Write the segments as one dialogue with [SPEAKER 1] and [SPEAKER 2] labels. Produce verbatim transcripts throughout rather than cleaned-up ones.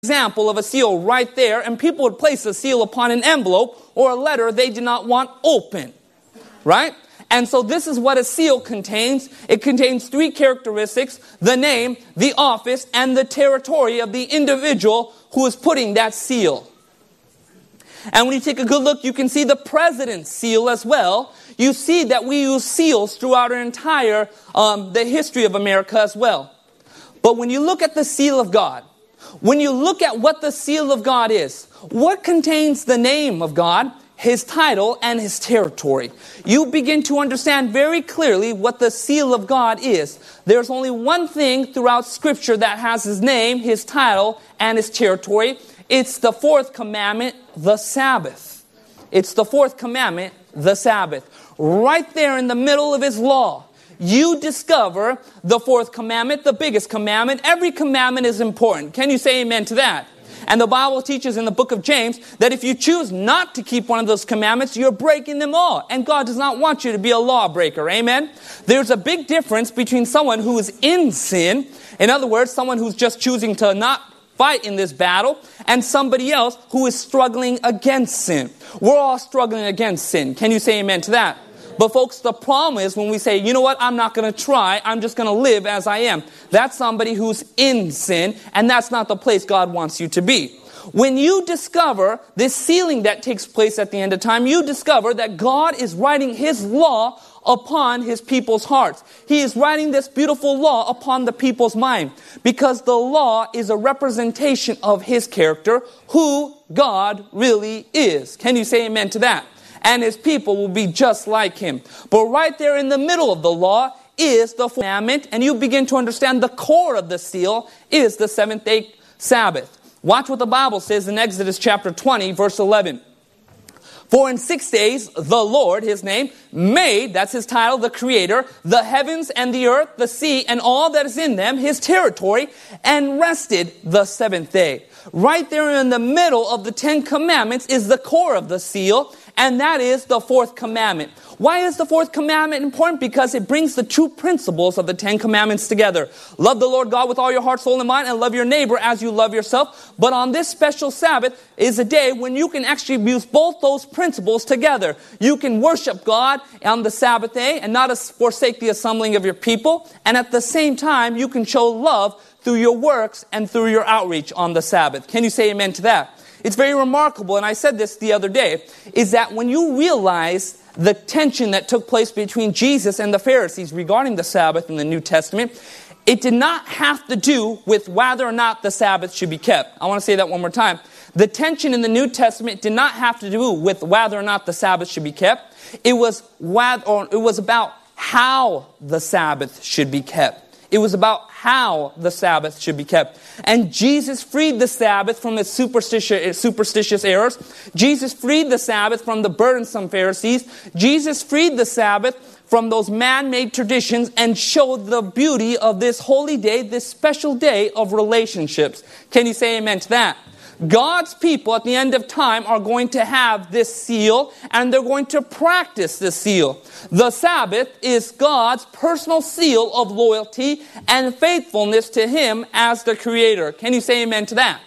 [SPEAKER 1] example of a seal right there, and people would place a seal upon an envelope or a letter they did not want open, right? And so this is what a seal contains. It contains three characteristics: the name, the office, and the territory of the individual who is putting that seal. And when you take a good look, you can see the president's seal as well. You see that we use seals throughout our entire, um, the history of America as well. But when you look at the seal of God, when you look at what the seal of God is, what contains the name of God, His title, and His territory, you begin to understand very clearly what the seal of God is. There's only one thing throughout Scripture that has His name, His title, and His territory. It's the fourth commandment, the Sabbath. It's the fourth commandment, the Sabbath. Right there in the middle of His law, you discover the fourth commandment, the biggest commandment. Every commandment is important. Can you say amen to that? And the Bible teaches in the book of James that if you choose not to keep one of those commandments, you're breaking them all. And God does not want you to be a lawbreaker. Amen? There's a big difference between someone who is in sin, in other words, someone who's just choosing to not fight in this battle, and somebody else who is struggling against sin. We're all struggling against sin. Can you say amen to that? But folks, the problem is when we say, you know what, I'm not going to try, I'm just going to live as I am. That's somebody who's in sin, and that's not the place God wants you to be. When you discover this sealing that takes place at the end of time, you discover that God is writing His law upon His people's hearts. He is writing this beautiful law upon the people's mind, because the law is a representation of His character, who God really is. Can you say amen to that? And His people will be just like Him. But right there in the middle of the law is the commandment, and you begin to understand the core of the seal is the seventh day Sabbath. Watch what the Bible says in Exodus chapter twenty, verse eleven. For in six days the Lord, His name, made, that's His title, the Creator, the heavens and the earth, the sea, and all that is in them, His territory, and rested the seventh day. Right there in the middle of the Ten Commandments is the core of the seal, and that is the fourth commandment. Why is the fourth commandment important? Because it brings the true principles of the Ten Commandments together. Love the Lord God with all your heart, soul, and mind, and love your neighbor as you love yourself. But on this special Sabbath is a day when you can actually use both those principles together. You can worship God on the Sabbath day and not forsake the assembling of your people. And at the same time, you can show love through your works and through your outreach on the Sabbath. Can you say amen to that? It's very remarkable, and I said this the other day, is that when you realize the tension that took place between Jesus and the Pharisees regarding the Sabbath in the New Testament, it did not have to do with whether or not the Sabbath should be kept. I want to say that one more time. The tension in the New Testament did not have to do with whether or not the Sabbath should be kept. It was whether, or it was about how the Sabbath should be kept. It was about how the Sabbath should be kept. And Jesus freed the Sabbath from its superstitious, superstitious errors. Jesus freed the Sabbath from the burdensome Pharisees. Jesus freed the Sabbath from those man-made traditions and showed the beauty of this holy day, this special day of relationships. Can you say amen to that? God's people at the end of time are going to have this seal, and they're going to practice this seal. The Sabbath is God's personal seal of loyalty and faithfulness to Him as the Creator. Can you say amen to that?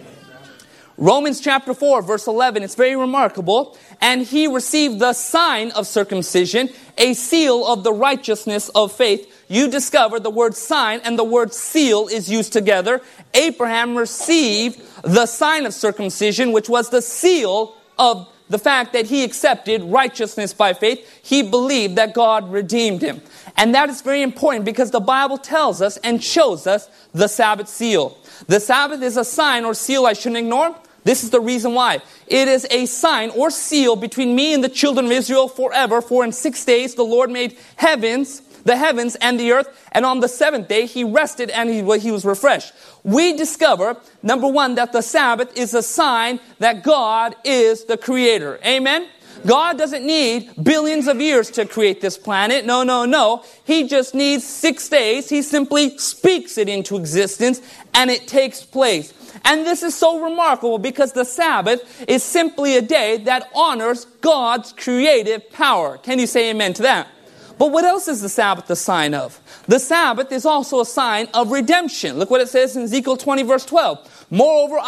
[SPEAKER 1] Romans chapter four, verse eleven, it's very remarkable. And he received the sign of circumcision, a seal of the righteousness of faith. You discover the word sign and the word seal is used together. Abraham received the sign of circumcision, which was the seal of the fact that he accepted righteousness by faith. He believed that God redeemed him. And that is very important because the Bible tells us and shows us the Sabbath seal. The Sabbath is a sign or seal I shouldn't ignore. This is the reason why. It is a sign or seal between me and the children of Israel forever. For in six days the Lord made heavens, the heavens and the earth, and on the seventh day he rested and he, he was refreshed. We discover, number one, that the Sabbath is a sign that God is the Creator. Amen? God doesn't need billions of years to create this planet. No, no, no. He just needs six days. He simply speaks it into existence and it takes place. And this is so remarkable because the Sabbath is simply a day that honors God's creative power. Can you say amen to that? But what else is the Sabbath a sign of? The Sabbath is also a sign of redemption. Look what it says in Ezekiel twenty verse twelve. Moreover,